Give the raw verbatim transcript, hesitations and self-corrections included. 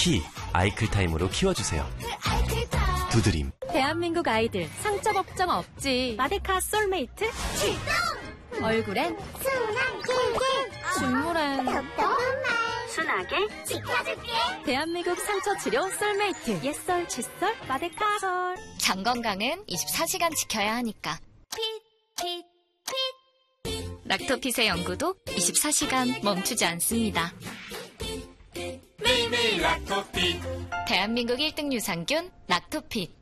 키 아이클타임으로 키워주세요. 두드림. 대한민국 아이들 상처 걱정 없지. 마데카 솔메이트 출동! 얼굴엔 순한 꿀꿀, 준물엔 답답한 말 순하게 지켜줄게. 대한민국 상처 치료 솔메이트. 옛설 칫솔 마데카 솔. 장 건강은 이십사 시간 지켜야 하니까. 핏, 핏, 핏. 락토핏의 연구도 이십사 시간 멈추지 않습니다. 매일매일 락토핏. 대한민국 일 등 유산균 락토핏.